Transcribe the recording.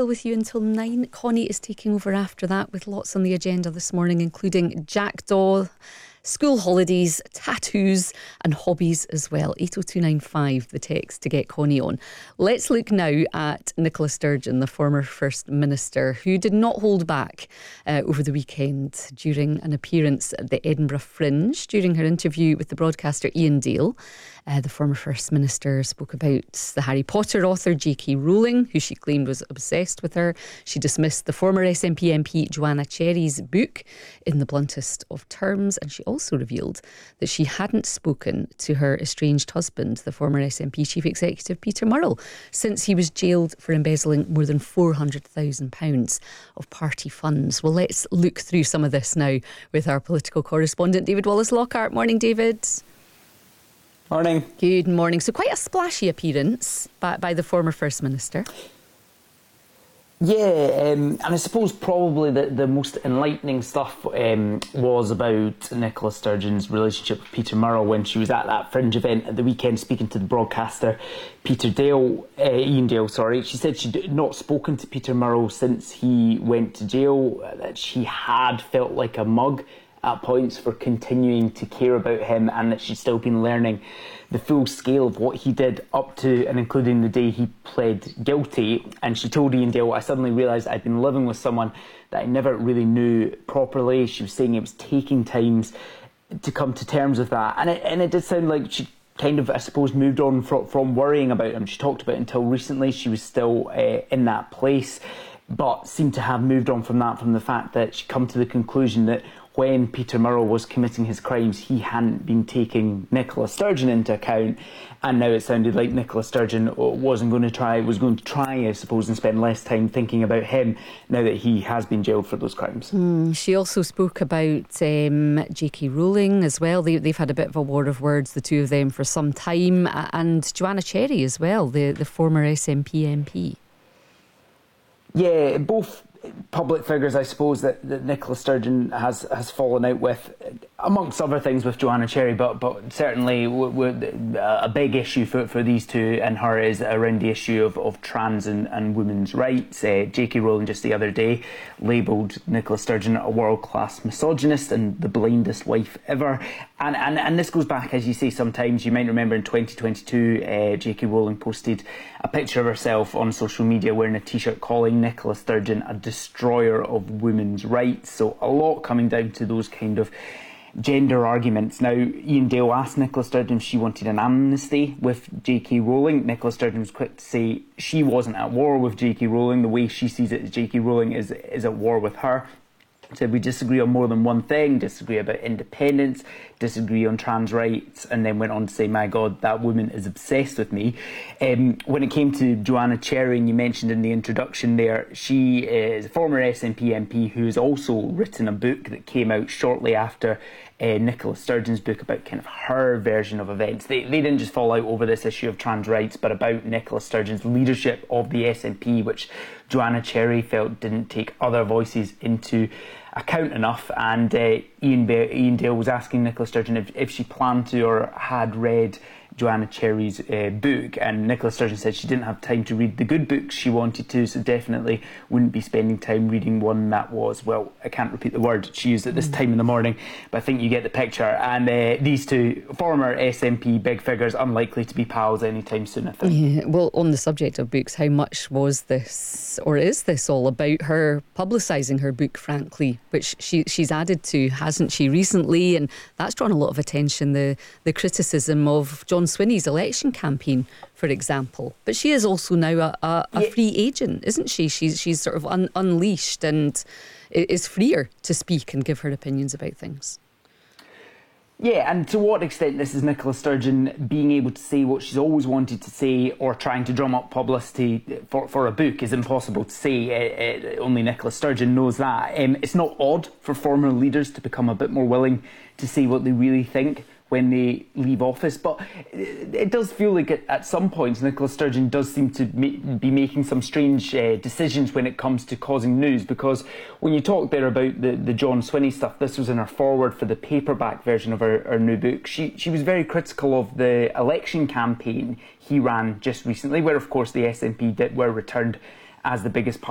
Carol with you until 9. Connie is taking over after that with lots on the agenda this morning, including Jackdaw, school holidays, tattoos and hobbies as well. 80295, the text to get Connie on. Let's look now at Nicola Sturgeon, the former First Minister, who did not hold back over the weekend during an appearance at the Edinburgh Fringe. During her interview with the broadcaster Ian Dale, the former First Minister spoke about the Harry Potter author J.K. Rowling, who she claimed was obsessed with her. She dismissed the former SNP MP Joanna Cherry's book in the bluntest of terms, and she also revealed that she hadn't spoken to her estranged husband, the former SNP Chief Executive Peter Murrell, since he was jailed for embezzling more than £400,000 of party funds. Well, let's look through some of this now with our political correspondent David Wallace-Lockhart. Morning, David. Morning. Good morning. So quite a splashy appearance by the former First Minister. Yeah, and I suppose probably the most enlightening stuff was about Nicola Sturgeon's relationship with Peter Murrell when she was at that Fringe event at the weekend speaking to the broadcaster Ian Dale. She said she'd not spoken to Peter Murrell since he went to jail, that she had felt like a mug at points for continuing to care about him, and that she'd still been learning the full scale of what he did up to and including the day he pled guilty. And she told Ian Dale, "I suddenly realised I'd been living with someone that I never really knew properly." She was saying it was taking time to come to terms with that. And it did sound like she kind of, I suppose, moved on from worrying about him. She talked about it until recently. She was still in that place, but seemed to have moved on from that, from the fact that she'd come to the conclusion that when Peter Murrell was committing his crimes, he hadn't been taking Nicola Sturgeon into account. And now it sounded like Nicola Sturgeon was going to try, I suppose, and spend less time thinking about him now that he has been jailed for those crimes. She also spoke about J.K. Rowling as well. They've had a bit of a war of words, the two of them, for some time. And Joanna Cherry as well, the former SNP MP. Yeah, both public figures, I suppose, that Nicola Sturgeon has fallen out with, amongst other things with Joanna Cherry, but certainly a big issue for these two and her is around the issue of trans and women's rights. J.K. Rowling just the other day labelled Nicola Sturgeon a world-class misogynist and the blindest wife ever. And this goes back, as you say, sometimes. You might remember in 2022, J.K. Rowling posted a picture of herself on social media wearing a t-shirt calling Nicola Sturgeon a destroyer of women's rights. So a lot coming down to those kind of gender arguments. Now, Ian Dale asked Nicola Sturgeon if she wanted an amnesty with J.K. Rowling. Nicola Sturgeon was quick to say she wasn't at war with J.K. Rowling. The way she sees it is J.K. Rowling is at war with her. Said we disagree on more than one thing, disagree about independence, disagree on trans rights, and then went on to say, my God, that woman is obsessed with me. When it came to Joanna Cherry, and you mentioned in the introduction there, she is a former SNP MP who's also written a book that came out shortly after Nicola Sturgeon's book about kind of her version of events. They didn't just fall out over this issue of trans rights, but about Nicola Sturgeon's leadership of the SNP, which Joanna Cherry felt didn't take other voices into account enough. And Ian Dale was asking Nicola Sturgeon if she planned to or had read Joanna Cherry's book, and Nicola Sturgeon said she didn't have time to read the good books she wanted to, so definitely wouldn't be spending time reading one that was, well, I can't repeat the word she used at this time in the morning, but I think you get the picture. And these two former SNP big figures unlikely to be pals anytime soon, I think. Yeah, well, on the subject of books, how much was this, or is this all about her publicising her book, frankly, which she's added to, hasn't she, recently? And that's drawn a lot of attention, the criticism of John Swinney's election campaign, for example. But she is also now a free agent, isn't she? She's sort of unleashed and is freer to speak and give her opinions about things. Yeah, and to what extent this is Nicola Sturgeon being able to say what she's always wanted to say or trying to drum up publicity for a book is impossible to say. Only Nicola Sturgeon knows that. It's not odd for former leaders to become a bit more willing to say what they really think when they leave office, but it does feel like at some points Nicola Sturgeon does seem to be making some strange decisions when it comes to causing news, because when you talk there about the John Swinney stuff, this was in her foreword for the paperback version of her new book. She was very critical of the election campaign he ran just recently, where of course the SNP were returned as the biggest party